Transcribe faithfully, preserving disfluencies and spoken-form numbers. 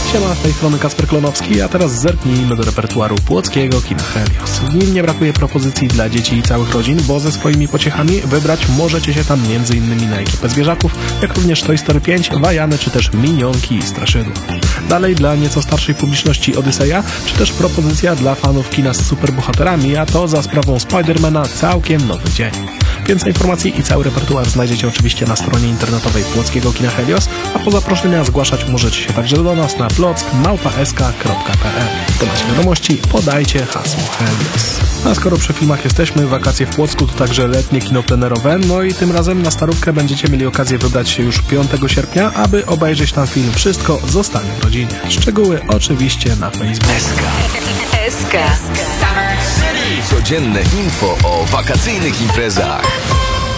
Siema, z tej strony Kacper Klonowski, a teraz zerknijmy do repertuaru płockiego kina Helios. W nim nie brakuje propozycji dla dzieci i całych rodzin, bo ze swoimi pociechami wybrać możecie się tam między innymi na ekipę zwierzaków, jak również Toy Story pięć, Wajany czy też Minionki i Straszydła. Dalej dla nieco starszej publiczności Odyseja, czy też propozycja dla fanów kina z superbohaterami, a to za sprawą Spidermana całkiem nowy dzień. Więcej informacji i cały repertuar znajdziecie oczywiście na stronie internetowej Płockiego Kina Helios, a po zaproszenia zgłaszać możecie się także do nas na plock małpa s k kropka p l. Do naszej wiadomości podajcie hasło Helios. A skoro przy filmach jesteśmy, wakacje w Płocku to także letnie kino plenerowe, no i tym razem na Starówkę będziecie mieli okazję wybrać się już piątego sierpnia, aby obejrzeć tam film Wszystko zostanie w rodzinie. Szczegóły oczywiście na Facebooku. S K. Codzienne info o wakacyjnych imprezach.